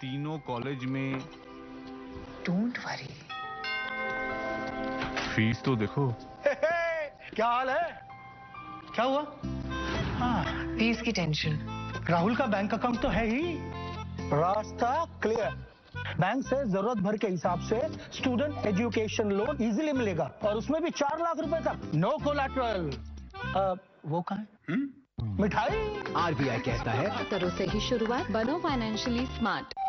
तीनों कॉलेज में। Don't worry. Fees तो देखो। क्या हाल है? क्या हुआ? हाँ, फीस की टेंशन। राहुल का बैंक अकाउंट तो है ही। रास्ता क्लियर। बैंक से जरूरत भर के हिसाब से स्टूडेंट एजुकेशन लोन इजीली मिलेगा और उसमें भी 4 लाख रुपए तक। No collateral. वो कहाँ है? मिठाई। आरबीआई कहता है करो सही शुरुआत, बनो फाइनेंशियली स्मार्ट।